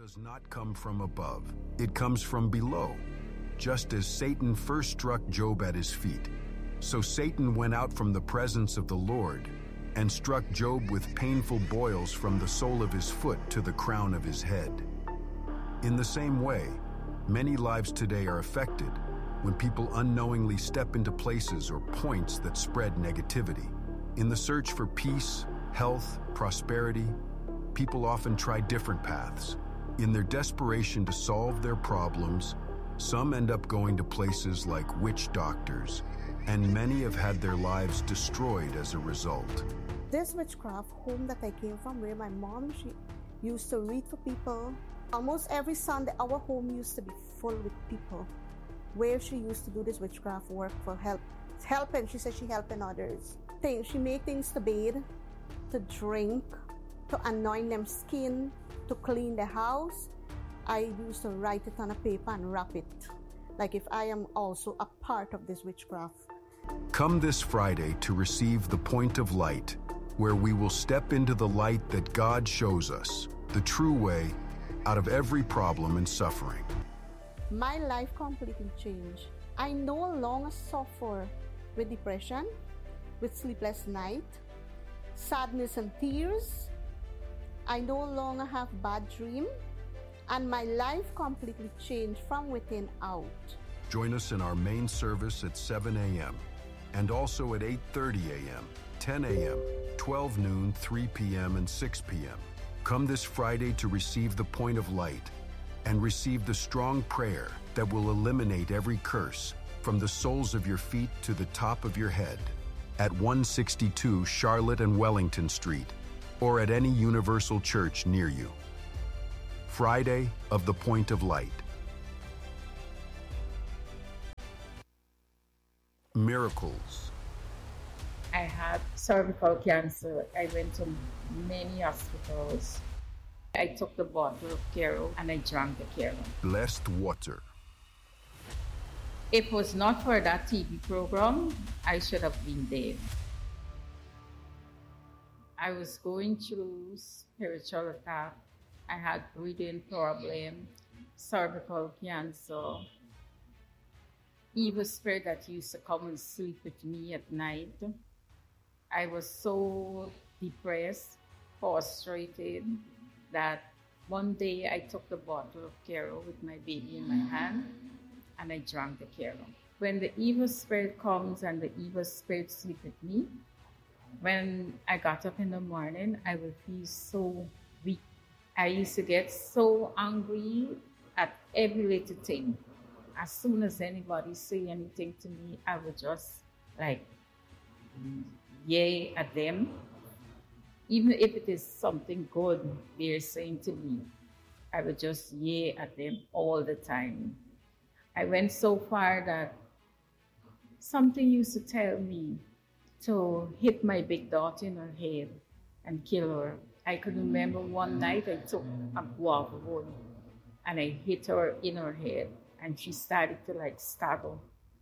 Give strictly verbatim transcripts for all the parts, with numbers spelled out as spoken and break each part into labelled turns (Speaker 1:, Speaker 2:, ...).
Speaker 1: does not come from above. It comes from below. Just as Satan first struck Job at his feet, so Satan went out from the presence of the Lord and struck Job with painful boils from the sole of his foot to the crown of his head. In the same way, many lives today are affected when people unknowingly step into places or points that spread negativity. In the search for peace, health, prosperity, people often try different paths. In their desperation to solve their problems, some end up going to places like witch doctors, and many have had their lives destroyed as a result.
Speaker 2: This witchcraft home that I came from, where my mom, she used to read for people. Almost every Sunday, our home used to be full with people, where she used to do this witchcraft work for help. Helping, she said she helping others. Things, she made things to bathe, to drink, to anoint them skin, to clean the house. I used to write it on a paper and wrap it, like if I am also a part of this witchcraft.
Speaker 1: Come this Friday to receive the Point of Light, where we will step into the light that God shows us, the true way out of every problem and suffering.
Speaker 2: My life completely changed. I no longer suffer with depression, with sleepless night, sadness and tears. I no longer have bad dreams, and my life completely changed from within out.
Speaker 1: Join us in our main service at seven a.m. and also at eight thirty a.m., ten a.m., twelve noon, three p.m., and six p.m. Come this Friday to receive the Point of Light and receive the strong prayer that will eliminate every curse from the soles of your feet to the top of your head at one sixty-two Charlotte and Wellington Street or at any Universal Church near you. Friday of the Point of Light. Miracles.
Speaker 3: I had cervical cancer. I went to many hospitals. I took the bottle of Kero and I drank the Kero.
Speaker 1: Blessed water.
Speaker 3: If it was not for that T V program, I should have been dead. I was going through spiritual attack. I had breathing problem, cervical cancer, evil spirit that used to come and sleep with me at night. I was so depressed, frustrated, that one day I took the bottle of Kero with my baby in my hand and I drank the Kero. When the evil spirit comes and the evil spirit sleep with me, when I got up in the morning, I would feel so weak. I used to get so angry at every little thing. As soon as anybody say anything to me, I would just like yay at them. Even if it is something good they're saying to me, I would just yay at them all the time. I went so far that something used to tell me to hit my big daughter in her head and kill her. I could remember one night I took a guava wood and I hit her in her head and she started to like stagger.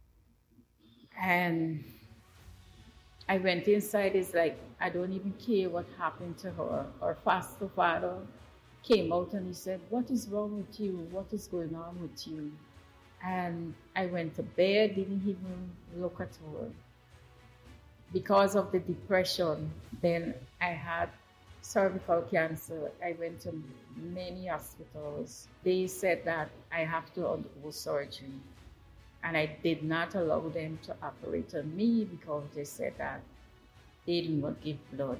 Speaker 3: And I went inside, it's like, I don't even care what happened to her. Her foster father came out and he said, "What is wrong with you? What is going on with you?" And I went to bed, didn't even look at her. Because of the depression, then I had cervical cancer. I went to many hospitals. They said that I have to undergo surgery. And I did not allow them to operate on me because they said that they didn't want to give blood.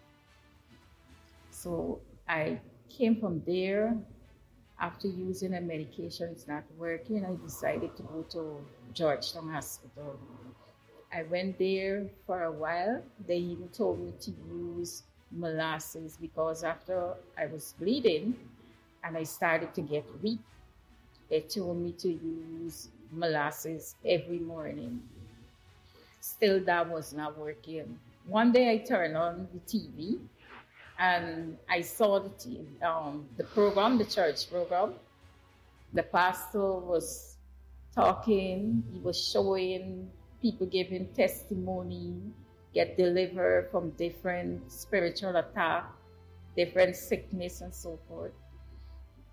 Speaker 3: So I came from there. After using a medication, it's not working, I decided to go to Georgetown Hospital. I went there for a while. They even told me to use molasses because after I was bleeding and I started to get weak, they told me to use molasses every morning. Still, that was not working. One day I turned on the T V and I saw the, t- um, the program, the church program. The pastor was talking, he was showing people giving testimony, get delivered from different spiritual attack, different sickness and so forth.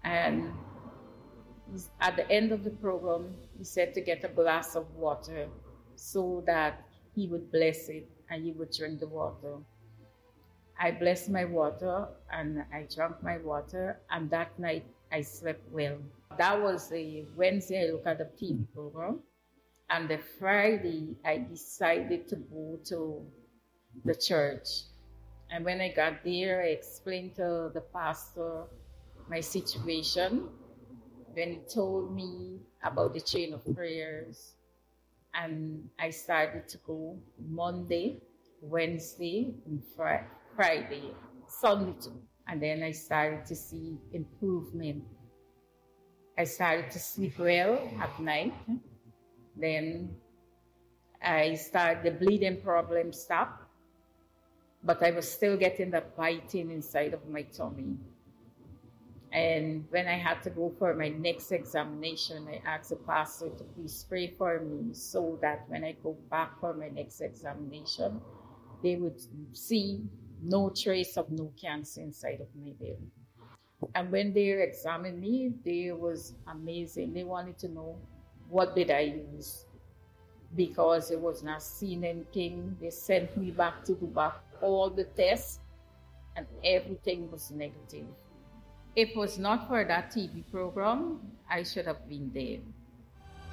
Speaker 3: And at the end of the program, he said to get a glass of water so that he would bless it and he would drink the water. I blessed my water and I drank my water, and that night I slept well. That was the Wednesday I looked at the T V program, and the Friday I decided to go to the church. And when I got there, I explained to the pastor my situation. When he told me about the chain of prayers, and I started to go Monday, Wednesday, and Friday. Friday, Sunday too. And then I started to see improvement. I started to sleep well at night. Then I started, the bleeding problem stopped, but I was still getting the biting inside of my tummy. And when I had to go for my next examination, I asked the pastor to please pray for me so that when I go back for my next examination, they would see no trace of no cancer inside of my belly. And when they examined me, they was amazing. They wanted to know what did I use, because it was not seen anything. They sent me back to do back all the tests, and everything was negative. If it was not for that T V program, I should have been dead.